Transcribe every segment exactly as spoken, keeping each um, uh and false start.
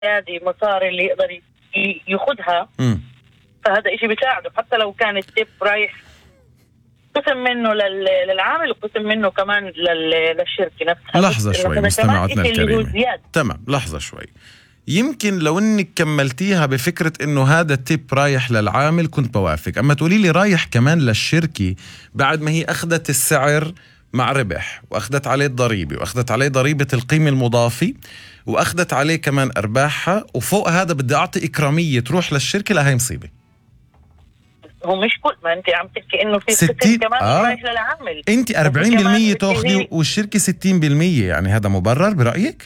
زيادة مصاري اللي يقدر ياخدها، فهذا إشي بيساعده حتى لو كان التيب رايح قسم منه للعامل وقسم منه كمان للشركة نفسها. لحظة شوي مستمعتنا الكريمة، تمام لحظة شوي. يمكن لو انك كملتيها بفكرة انه هذا التيب رايح للعامل كنت بوافق، اما تقولي لي رايح كمان للشركة بعد ما هي اخذت السعر مع ربح واخذت عليه الضريبة واخذت عليه ضريبة القيمة المضافة واخذت عليه كمان ارباحها، وفوق هذا بدي اعطي اكرامية تروح للشركة، لا هي مصيبة. هو مش كل ما انت عم تحكي انه في ستين كمان آه. رايح للعامل، انت أربعين بالمية تاخذي والشركة ستين بالمية، يعني هذا مبرر برأيك؟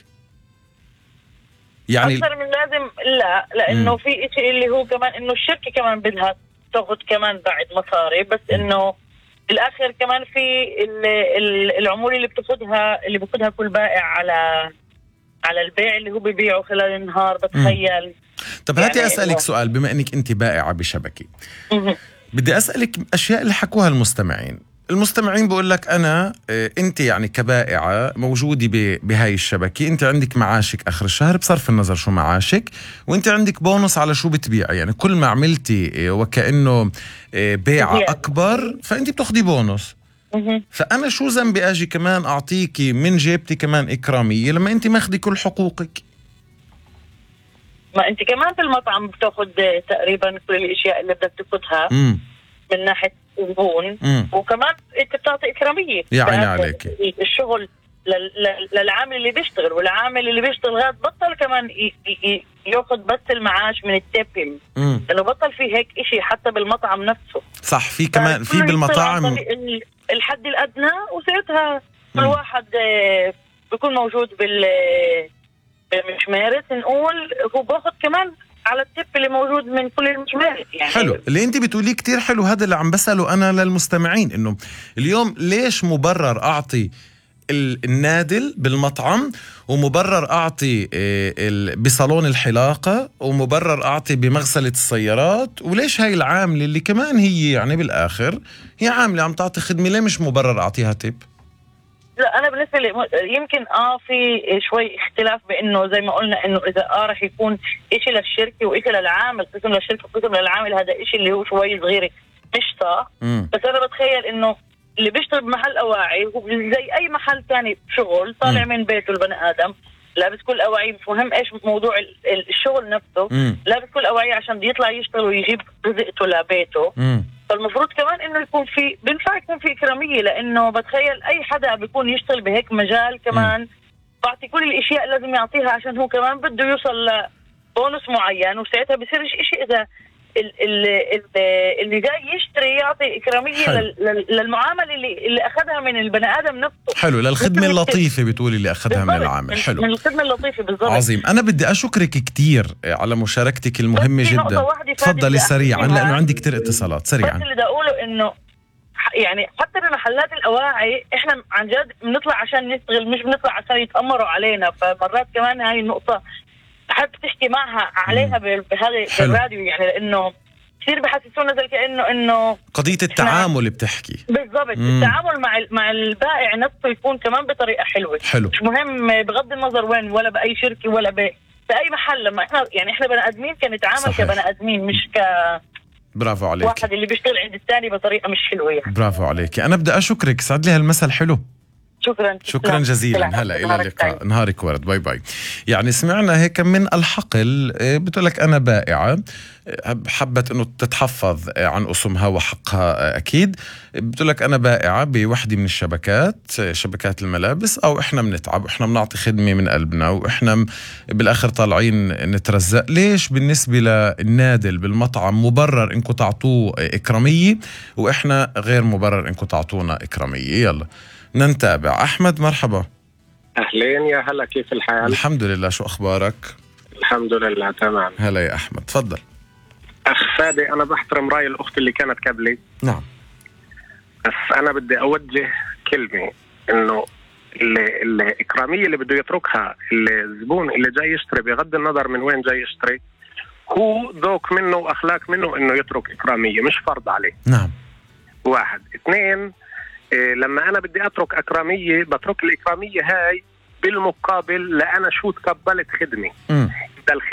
يعني أكثر من لازم لا، لأنه م. في إشي اللي هو كمان إنه الشركة كمان بدها تاخد كمان بعد مصاري، بس إنه الآخر كمان في العمولة اللي بتاخدها اللي بياخدها كل بائع على على البيع اللي هو بيبيعه خلال النهار، بتخيل. طب هاتي يعني أسألك سؤال، بما إنك أنت بائعة بشبكة م- بدي أسألك أشياء اللي حكوها المستمعين. المستمعين بقول لك أنا إيه أنت يعني كبائعة موجودة بهاي الشبكة، أنت عندك معاشك آخر الشهر بصرف النظر شو معاشك، وأنت عندك بونص على شو بتبيعي، يعني كل ما عملتي إيه وكأنه إيه بيعة أكبر فأنت بتاخدي بونص. فأنا شو ذنبي أجي كمان أعطيكي من جيبتي كمان إكرامية لما أنت ماخدي كل حقوقك؟ ما أنت كمان في المطعم بتاخد تقريبا كل الأشياء اللي بدك تاخدها من ناحية زبون، وكمان انت بتعطي اكراميه يا عيني عليك. الشغل للعامل اللي بيشتغل، والعامل اللي بيشتغل غاد بطل كمان ياخذ بس المعاش من التيبم، لانه بطل في هيك إشي حتى بالمطعم نفسه. صح، في كمان في بالمطاعم الحد الادنى، وساعتها كل واحد بيكون موجود بال بالمشمارة، نقول هو باخذ كمان على التيب اللي موجود من كل المشمارات. يعني حلو اللي انت بتقوليه كتير حلو، هذا اللي عم بسأله انا للمستمعين، انه اليوم ليش مبرر اعطي النادل بالمطعم، ومبرر اعطي بصالون الحلاقة، ومبرر اعطي بمغسلة السيارات، وليش هاي العاملة اللي كمان هي يعني بالاخر هي عاملة عم تعطي خدمة، ليه مش مبرر اعطيها تيب؟ لا أنا بالنسبة لي يمكن آه في شوي اختلاف بإنه زي ما قلنا إنه إذا آه رح يكون إشي للشركة وإشي للعامل، قسم للشركة وقسم للعامل، هذا إشي اللي هو شوي صغير مش صح. بس أنا بتخيل إنه اللي بيشتغل بمحل أواعي هو زي أي محل تاني شغل طالع م. من بيته البني آدم لابس كل أواعي، مش مهم إيش موضوع الشغل نفسه، م. لابس كل أواعي عشان يطلع يشتغل ويجيب رزقته لبيته. م. فالمفروض كمان انه يكون في بنفع يكون في اكراميه، لانه بتخيل اي حدا بيكون يشتغل بهيك مجال كمان بعطي كل الاشياء لازم يعطيها عشان هو كمان بده يوصل لبونص معين، وساعتها بصيرش اشي اذا اللي جاي يشتري يعطي اكراميه للمعامله اللي اللي اخذها من البني ادم نفسه. حلو، للخدمه اللطيفه بتقولي اللي اخذها من العامل. حلو، من الخدمه اللطيفه بالضبط. عظيم. انا بدي اشكرك كتير على مشاركتك المهمه جدا. تفضلي سريعا لانه عندي كتير اتصالات. سريعا. بس اللي بدي اقوله انه يعني حتى بمحلات الاواعي احنا عن جد بنطلع عشان نشتغل، مش بنطلع عشان يتامروا علينا، فمرات كمان هاي النقطه حد تحكي معها عليها بهذا الراديو، يعني لانه كثير بحسسونا زي كانه انه قضيه التعامل بتحكي بالضبط. التعامل مع مع البائع نفسه يكون كمان بطريقه حلوه. حلو. مش مهم بغض النظر وين ولا باي شركه ولا ب باي محل، لما احنا يعني احنا بني ادمين كنتعامل كبني ادمين، مش ك برافو عليك. واحد اللي بيشتغل عند الثاني بطريقه مش حلوه يعني. برافو عليك. انا بدي اشكرك، سعد لي هالمثل حلو. شكرا شكرا جزيلا. هلا الى اللقاء. نهارك ورد. باي باي. يعني سمعنا هيك من الحقل بتقول لك انا بائعه حبت انه تتحفظ عن اسمها وحقها اكيد، بتقول لك انا بائعه بوحده من الشبكات شبكات الملابس، او احنا بنتعب واحنا بنعطي خدمه من قلبنا واحنا بالاخر طالعين نترزق. ليش بالنسبه للنادل بالمطعم مبرر انكم تعطوه اكراميه واحنا غير مبرر انكم تعطونا اكراميه؟ يلا ننتابع. أحمد مرحبا. أهلين يا هلا، كيف الحال؟ الحمد لله، شو أخبارك؟ الحمد لله تمام. هلا يا أحمد، تفضل. أخ فادي، أنا بحترم رأي الأخت اللي كانت قبلي. نعم. بس أنا بدي أوجه كلمة إنه الإكرامية اللي بده يتركها الزبون اللي جاي يشتري بغض النظر من وين جاي يشتري، هو ذوق منه وأخلاق منه إنه يترك إكرامية، مش فرض عليه. نعم. واحد. اثنين، إيه لما أنا بدي أترك إكرامية بترك الإكرامية هاي بالمقابل لأنا شو تقبلت خدمة. م. بدل